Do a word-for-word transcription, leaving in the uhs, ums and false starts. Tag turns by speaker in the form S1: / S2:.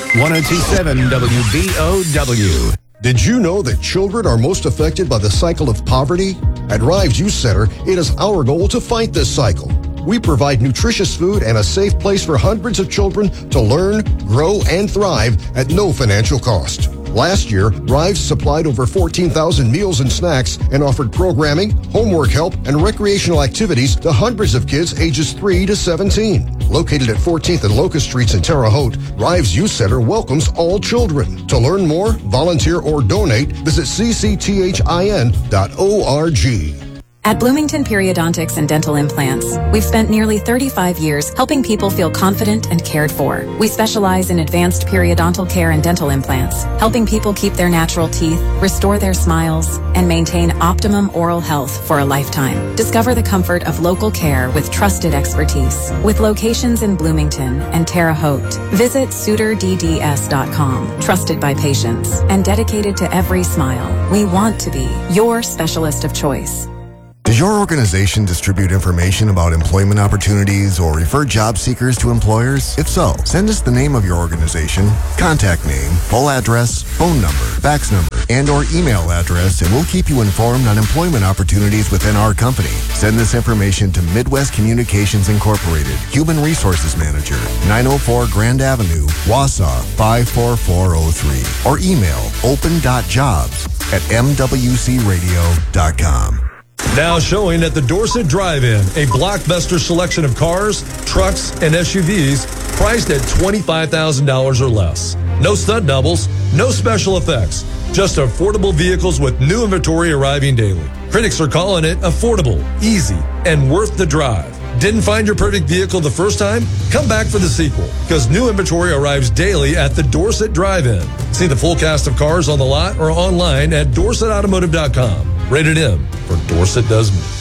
S1: one oh two point seven W B O W.
S2: Did you know that children are most affected by the cycle of poverty? At Rives Youth Center, it is our goal to fight this cycle. We provide nutritious food and a safe place for hundreds of children to learn, grow, and thrive at no financial cost. Last year, Rives supplied over fourteen thousand meals and snacks and offered programming, homework help, and recreational activities to hundreds of kids ages three to seventeen. Located at fourteenth and Locust Streets in Terre Haute, Rives Youth Center welcomes all children. To learn more, volunteer, or donate, visit c c t h i n dot org.
S3: At Bloomington Periodontics and Dental Implants, we've spent nearly thirty-five years helping people feel confident and cared for. We specialize in advanced periodontal care and dental implants, helping people keep their natural teeth, restore their smiles, and maintain optimum oral health for a lifetime. Discover the comfort of local care with trusted expertise. With locations in Bloomington and Terre Haute, visit suitor d d s dot com. Trusted by patients and dedicated to every smile, we want to be your specialist of choice.
S4: Does your organization distribute information about employment opportunities or refer job seekers to employers? If so, send us the name of your organization, contact name, full address, phone number, fax number, and or email address, and we'll keep you informed on employment opportunities within our company. Send this information to Midwest Communications Incorporated, Human Resources Manager, nine oh four Grand Avenue, Wausau, five four four oh three, or email open dot jobs at m w c radio dot com.
S5: Now showing at the Dorset Drive-In, a blockbuster selection of cars, trucks, and S U Vs priced at twenty-five thousand dollars or less. No stunt doubles, no special effects, just affordable vehicles with new inventory arriving daily. Critics are calling it affordable, easy, and worth the drive. Didn't find your perfect vehicle the first time? Come back for the sequel, because new inventory arrives daily at the Dorset Drive-In. See the full cast of cars on the lot or online at dorset automotive dot com. Rated M for Dorset Does Me.